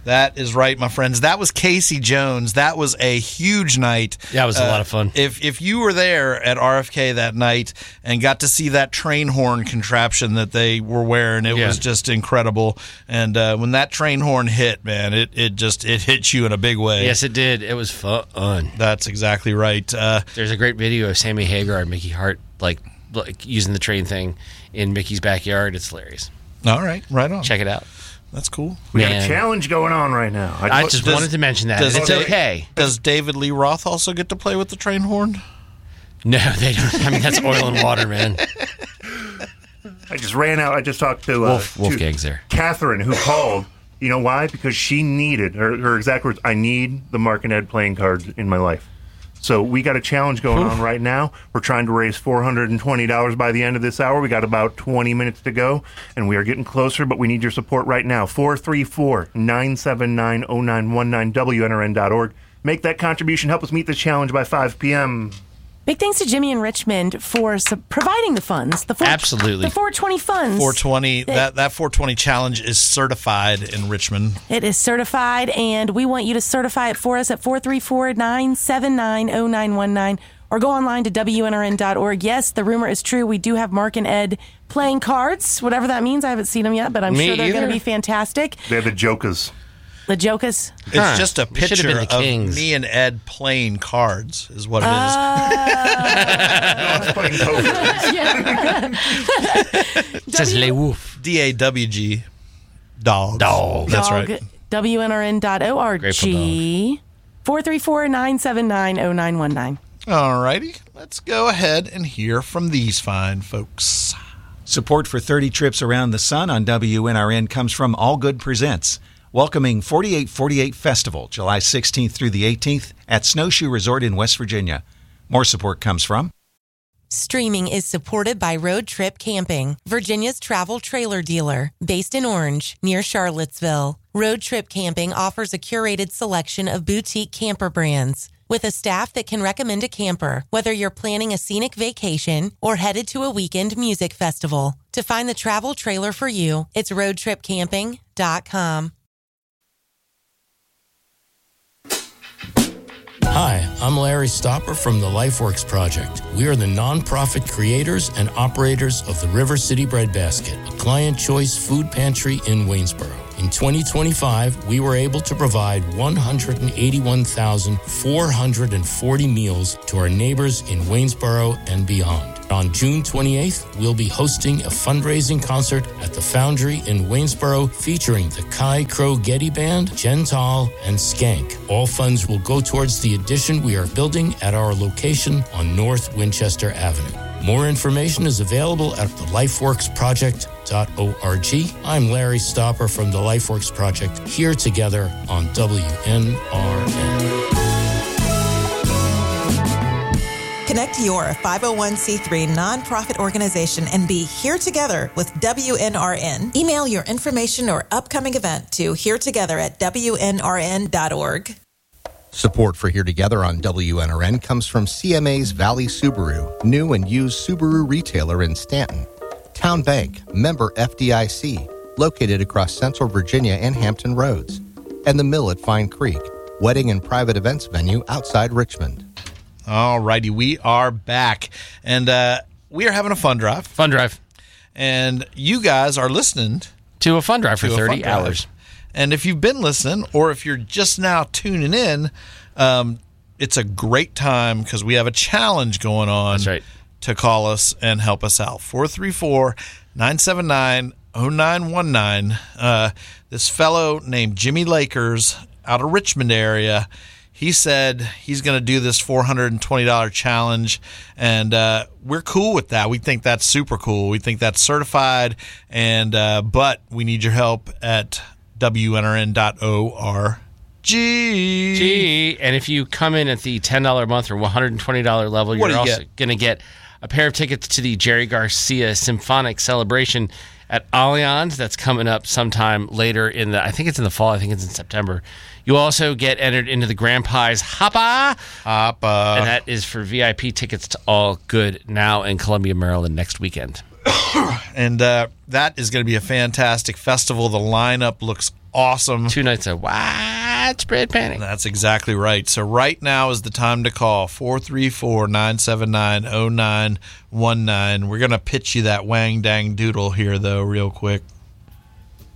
That is right, my friends. That was Casey Jones. That was a huge night. Yeah, it was a lot of fun. If you were there at RFK that night and got to see that train horn contraption that they were wearing, it was just incredible. And when that train horn hit, man, it hit you in a big way. Yes, it did. It was fun. That's exactly right. There's a great video of Sammy Hagar and Mickey Hart like using the train thing in Mickey's backyard. It's hilarious. All right, right on. Check it out. That's cool. We got a challenge going on right now. I just wanted to mention that. It's okay. Does David Lee Roth also get to play with the train horn? No, they don't. I mean, that's oil and water, man. I just ran out. I just talked to Wolfgang's there. Catherine, who called. You know why? Because she needed, her exact words, I need the Mark and Ed playing cards in my life. So we got a challenge going on right now. We're trying to raise $420 by the end of this hour. We got about 20 minutes to go, and we are getting closer, but we need your support right now. 434-979-0919, WNRN.org. Make that contribution. Help us meet the challenge by 5 p.m. Big thanks to Jimmy in Richmond for providing the funds. Absolutely. The 420 funds. 420. That 420 challenge is certified in Richmond. It is certified, and we want you to certify it for us at 434-979-0919 or go online to WNRN.org. Yes, the rumor is true. We do have Mark and Ed playing cards, whatever that means. I haven't seen them yet, but I'm sure they're going to be fantastic. They're the jokers. The Jokers. It's just a picture of me and Ed playing cards, is what it is. I was playing poker. It says Les Wolf. DAWG. Dog. That's right. WNRN.org. 434-979-0919. All righty. Let's go ahead and hear from these fine folks. Support for 30 Trips Around the Sun on WNRN comes from All Good Presents, welcoming 4848 Festival, July 16th through the 18th at Snowshoe Resort in West Virginia. More support comes from Streaming is supported by Road Trip Camping, Virginia's travel trailer dealer, based in Orange, near Charlottesville. Road Trip Camping offers a curated selection of boutique camper brands, with a staff that can recommend a camper, whether you're planning a scenic vacation or headed to a weekend music festival. To find the travel trailer for you, it's roadtripcamping.com. Hi, I'm Larry Stopper from the LifeWorks Project. We are the nonprofit creators and operators of the River City Bread Basket, a client choice food pantry in Waynesboro. In 2025, we were able to provide 181,440 meals to our neighbors in Waynesboro and beyond. On June 28th, we'll be hosting a fundraising concert at the Foundry in Waynesboro featuring the Kai Crow Getty Band, Gental, and Skank. All funds will go towards the addition we are building at our location on North Winchester Avenue. More information is available at thelifeworksproject.org. I'm Larry Stopper from the LifeWorks Project, here together on WNRN. Connect your 501c3 nonprofit organization and be here together with WNRN. Email your information or upcoming event to heretogether@WNRN.org. Support for Here Together on WNRN comes from CMA's Valley Subaru, new and used Subaru retailer in Stanton. Town Bank, member FDIC, located across Central Virginia and Hampton Roads. And the Mill at Fine Creek, wedding and private events venue outside Richmond. All righty, we are back, and we are having a fun drive. Fun drive. And you guys are listening to a fun drive for 30 hours. And if you've been listening, or if you're just now tuning in, it's a great time because we have a challenge going on. That's right. To call us and help us out. 434-979-0919. This fellow named Jimmy Lakers out of Richmond area, he said he's going to do this $420 challenge, and we're cool with that. We think that's super cool. We think that's certified, and but we need your help at WNRN.org. And if you come in at the $10 a month or $120 level, you're also going to get a pair of tickets to the Jerry Garcia Symphonic Celebration at Allianz. That's coming up sometime later I think it's in the fall. I think it's in September. You also get entered into the Grand Pies Hoppa. And that is for VIP tickets to All Good Now in Columbia, Maryland next weekend. And that is going to be a fantastic festival. The lineup looks awesome. 2 nights of widespread panic. That's exactly right. So right now is the time to call 434-979-0919. We're going to pitch you that Wang Dang Doodle here, though, real quick.